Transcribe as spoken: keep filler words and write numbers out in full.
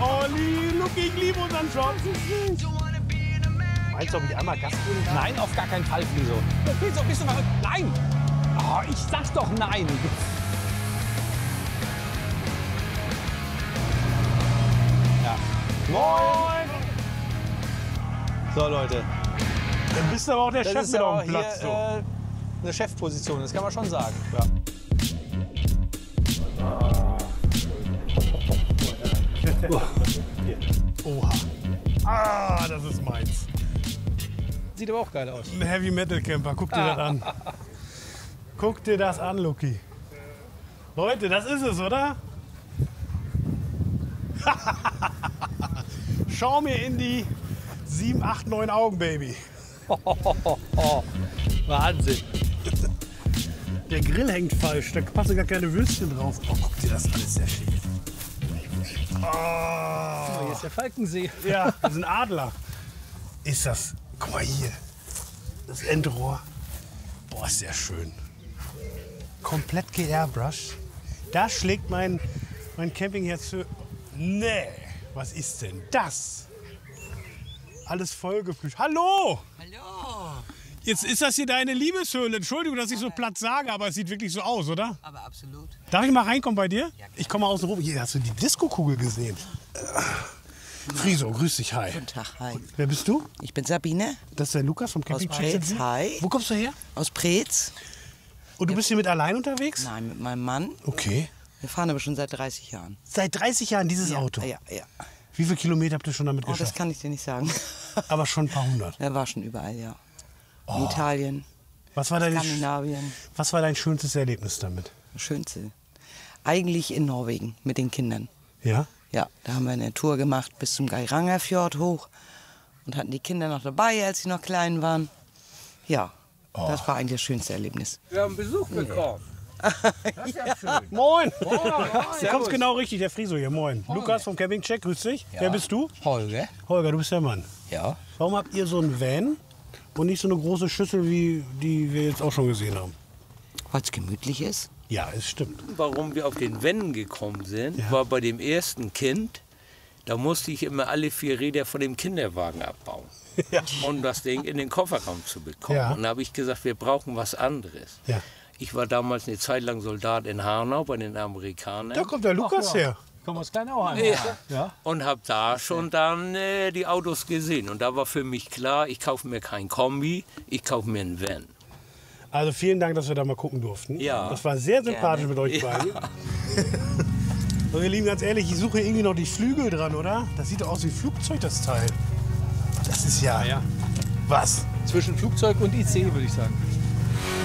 Olli, Luki, ich liebe unseren Job. Meinst du, ob ich einmal Gas geben kann? Nein, auf gar keinen Fall, Friso. Friso, bist du verrückt? Nein! Oh, ich sag doch nein. Ja. Moin! So, Leute. Dann bist du aber auch der Das Chef ist mit auf ja dem Platz. hier, So. äh, eine Chefposition, das kann man schon sagen. Ja. Oha. Ah, das ist meins. Sieht aber auch geil aus. Ein Heavy Metal Camper, guck dir das an. Guck dir das an, Luki. Leute, das ist es, oder? Schau mir in die sieben, acht, neun Augen, Baby. Wahnsinn. Der Grill hängt falsch, da passen gar keine Würstchen drauf. Oh, guck dir das alles sehr schick. Oh. Hier ist der Falkensee. Ja, das ist ein Adler. Ist das? Guck mal hier. Das Endrohr. Boah, ist sehr schön. Komplett geairbrushed. Da schlägt mein, mein Campingherz für. Nee, was ist denn das? Alles vollgeflücht. Hallo! Hallo! Jetzt ist das hier deine Liebeshöhle. Entschuldigung, dass ich so platt sage, aber es sieht wirklich so aus, oder? Aber absolut. Darf ich mal reinkommen bei dir? Ja, Ich komme außen rum. Hier hast du die Disco-Kugel gesehen. Friso, grüß dich, hi. Guten Tag, hi. Wer bist du? Ich bin Sabine Das ist der Lukas vom Camping aus Preetz, hi. Wo kommst du her? Aus Preetz. Und du bist hier mit allein unterwegs? Nein, mit meinem Mann. Okay. Wir fahren aber schon seit dreißig Jahren. Seit dreißig Jahren dieses ja, Auto? Ja, ja. Wie viele Kilometer habt ihr schon damit Oh, das geschafft? kann ich dir nicht sagen. Aber schon ein paar hundert. Er war schon überall, ja. Oh. In Italien, Was war, dein, Skandinavien. was war dein schönstes Erlebnis damit? Das Schönste. Eigentlich in Norwegen mit den Kindern. Ja? Ja, da haben wir eine Tour gemacht bis zum Geirangerfjord hoch und hatten die Kinder noch dabei, als sie noch klein waren. Ja, Oh. das war eigentlich das schönste Erlebnis. Wir haben Besuch bekommen. Moin! Du kommst genau richtig, der Friso hier. Moin. Lukas vom Campingcheck, grüß dich. Wer bist du? Holger? Holger, du bist der Mann. Ja. Warum habt ihr so einen Van und nicht so eine große Schüssel, wie die wir jetzt auch schon gesehen haben? Weil es gemütlich ist. Ja, es stimmt. Warum wir auf den Van gekommen sind, Ja. war bei dem ersten Kind, da musste ich immer alle vier Räder von dem Kinderwagen abbauen, Ja. um das Ding in den Kofferraum zu bekommen. Ja. Und da habe ich gesagt, wir brauchen was anderes. Ja. Ich war damals eine Zeit lang Soldat in Hanau bei den Amerikanern. Da kommt der Lukas her. Kommen aus Kleinauheim. Ja. Ja. Und habe da schon dann äh, die Autos gesehen. Und da war für mich klar, ich kaufe mir kein Kombi, ich kaufe mir einen Van. Also vielen Dank, dass wir da mal gucken durften. Ja. Das war sehr sympathisch mit euch Ja. beiden. Und ihr Lieben, ganz ehrlich, ich suche irgendwie noch die Flügel dran, oder? Das sieht doch aus wie ein Flugzeug, das Teil. Das ist ja... Ja. Was? Zwischen Flugzeug und I C, würde ich sagen.